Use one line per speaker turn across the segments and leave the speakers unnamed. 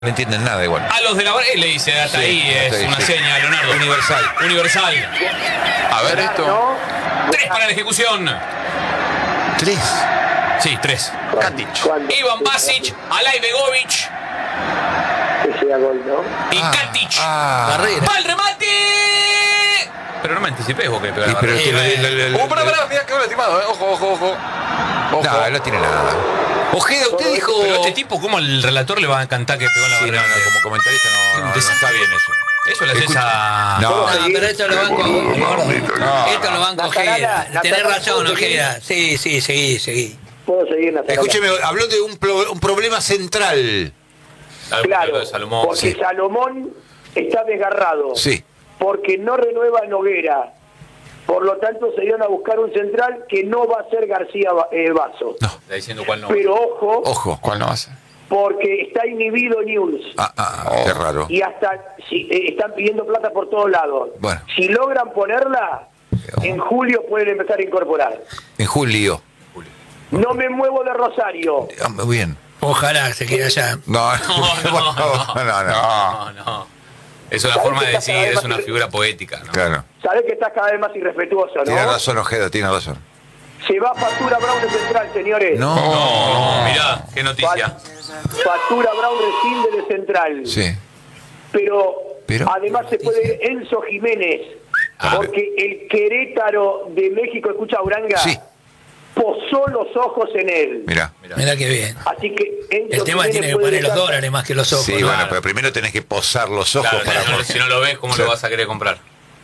No entienden nada igual.
A los de la le dice, hasta
Sí,
ahí es
hasta ahí,
una
sí.
seña, Leonardo. Universal.
A ver esto.
3 para la ejecución.
3.
Sí, 3.
Katic.
Ivan Basic, Alay Begovic
Que sea gol, ¿no?
y Katic.
Barrera.
¡Va el remate! Pero no me anticipé vos que pegar la
Pero
barrera.
Pará, mirá que lastimado, Ojo.
no, no tiene nada. Ojeda, usted dijo.
Pero este tipo, ¿cómo el relator le va a encantar que pegó en la
Sí,
barrera?
no, como comentarista no está bien eso.
Eso lo haces a...
No.
No, pero esto lo banco. Esto lo banco, Ojeda.
Natalana,
Tenés razón,
¿puedo
Ojeda. Sí, seguí.
Puedo seguir, Natalana.
Escúcheme, habló de un problema central.
Claro,
de Salomón.
porque
Sí.
Salomón está desgarrado.
Sí.
Porque no renueva Noguera. Por lo tanto, se dieron a buscar un central que no va a ser García Vaso.
No.
Está diciendo cuál no.
Pero ojo,
Ojo.
¿Cuál no hace?
porque está inhibido News.
Qué raro.
Y hasta están pidiendo plata por todos lados.
Bueno.
Si logran ponerla, en julio pueden empezar a incorporar.
En julio.
No me muevo de Rosario.
Muy bien.
Ojalá se quede allá.
No.
No. Es una forma de decir, es una figura poética, ¿no?
Claro.
Sabés que estás cada vez más irrespetuoso, ¿no?
Tiene razón, Ojeda, tiene razón.
Se va Factura Brown de central, señores.
No, mirá, qué noticia.
Factura Brown rescinde de central.
Sí.
Pero además se puede
noticia.
ir Enzo Jiménez. Porque el Querétaro de México, escucha Uranga,
Sí.
posó los ojos en él.
Mirá.
Mirá qué bien.
Así que Enzo
El tema
Jiménez
es que tiene que
puede
poner los
estar-
dólares más que los ojos.
Sí,
¿no?
bueno, pero primero tenés que posar los ojos
Claro,
para...
si no lo ves, ¿cómo lo vas a querer comprar?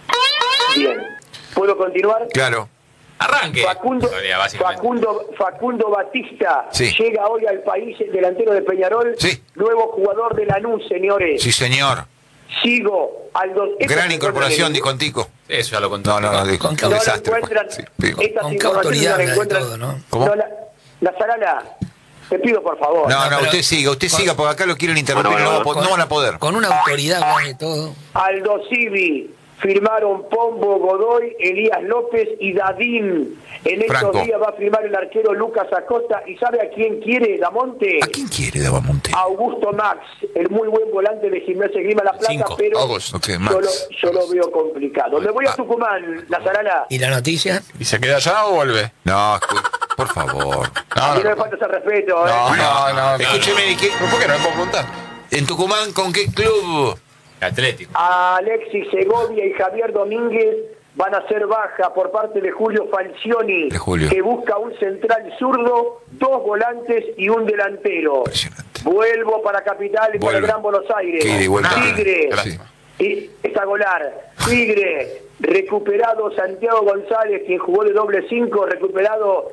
Bien. ¿Puedo continuar?
Claro.
Arranque.
Facundo,
En realidad, básicamente.
Facundo Batista
Sí.
llega hoy al país, el delantero de Peñarol,
Sí.
nuevo jugador de Lanús, señores.
Sí, señor.
Sigo al dos.
Gran incorporación, dijo Antico.
Eso ya lo contó.
No, dijo.
Con
Un
No lo
desastre.
encuentran.
Sí, digo.
Estas
Con qué
informaciones
autoridad
no la
habla de
encuentran.
todo, ¿no?
¿Cómo?
No, la Zarala, te pido por favor.
No,
pero-
usted siga, porque acá lo quieren interrumpir, no van a poder.
Con una autoridad habla de todo.
Aldo Civi, firmaron Pombo, Godoy, Elías López y Dadín. En estos
Franco.
días va a firmar el arquero Lucas Acosta. ¿Y sabe a quién quiere, Damonte?
¿A quién quiere Dabamonte?
Augusto Max, el muy buen volante de Gimnasia Grima La Plata,
5.
pero
Augusto.
Ok, Max.
yo lo veo complicado. Me voy a Tucumán, la Zarala.
¿Y la noticia?
¿Y se queda allá o vuelve?
No, por favor.
No,
Y no me falta ese respeto, ¿eh?
No.
Escúcheme,
¿Por qué no me puedo preguntar?
¿en Tucumán con qué club?
Atlético.
Alexis Segovia y Javier Domínguez van a ser baja por parte de Julio Falcioni,
De Julio.
que busca un central zurdo, 2 volantes y un delantero.
Impresionante.
Vuelvo para Capital y para
Vuelve.
el Gran Buenos Aires.
Qué ida y vuelta.
Tigre.
Sí.
Y está Golar. Tigre, recuperado Santiago González, quien jugó de doble 5, recuperado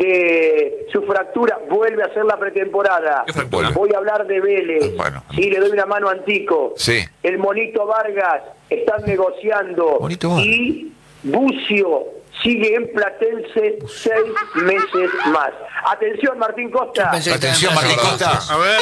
de su fractura, vuelve a hacer la pretemporada.
¿Qué fractura?
Voy a hablar de Vélez.
Bueno.
Sí, le doy una mano a Antico.
Sí.
El Monito Vargas están negociando.
Monito Vargas.
Y Bucio sigue en Platense 6 meses más. Atención, Martín Costa.
Pensé que
Atención,
estaba en
Martín
Plaza.
Costa.
A ver.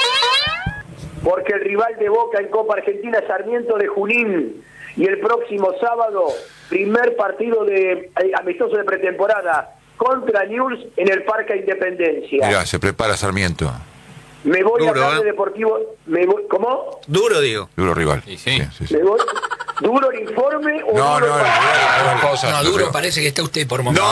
Porque el rival de Boca en Copa Argentina es Sarmiento de Junín. Y el próximo sábado, primer partido de amistoso de pretemporada contra Newell's en el Parque Independencia.
Mirá, se prepara Sarmiento.
Me voy
Duro,
a hablar
¿eh?
de Deportivo. ¿Cómo?
Duro, digo.
Duro rival.
Sí.
¿Me voy? ¿Duro el informe o
No,
duro
no,
el partido?
Dos cosas.
No, duro parece que está usted por momento.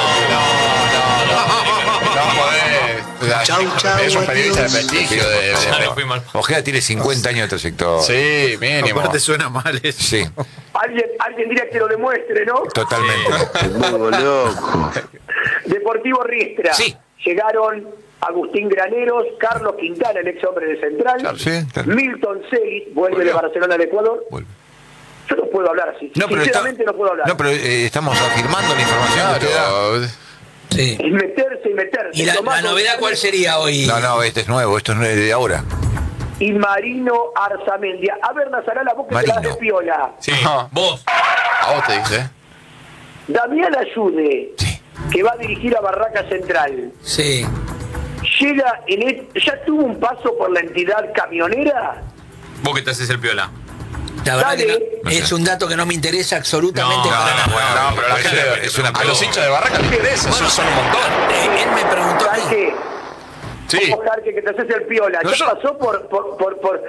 No podés.
Chau,
Es un periodista de prestigio.
Ya le fui mal.
Ojeda tiene 50 años de trayectoria.
Sí, mínimo.
Aparte suena mal eso.
Sí,
Alguien diría que lo demuestre, ¿no?
totalmente.
Deportivo Riestra.
Sí.
Llegaron Agustín Graneros, Carlos Quintana, el ex hombre de Central.
Sí, claro.
Milton Celis, vuelve de Barcelona al Ecuador.
Vuelve.
Yo no puedo hablar así.
No, pero
Sinceramente no puedo hablar.
No, pero estamos afirmando la información que usted da.
Claro.
Sí.
Es meterse y meterse.
¿Y la
Tomás
novedad cuál sería hoy?
No, este es nuevo, esto no es de ahora.
Y Marino Arzamendia. A ver, Nazarala, vos que te la das de
Marino.
piola.
Sí,
Ajá.
vos.
A vos te dice.
Damián Ayude,
Sí.
que va a dirigir a Barraca Central.
Sí.
Llega ya tuvo un paso por la entidad camionera.
Vos que te haces el piola.
La verdad
Dale.
que no- es un dato que no me interesa absolutamente
No,
para nada.
No, pero la
Es
gente.
una
A los hinchas de Barraca les interesa, son un montón.
Él me preguntó a
¿Sabes
mí.
qué?
Sí.
Ojar que te haces el piola.
No,
Ya
yo-
pasó por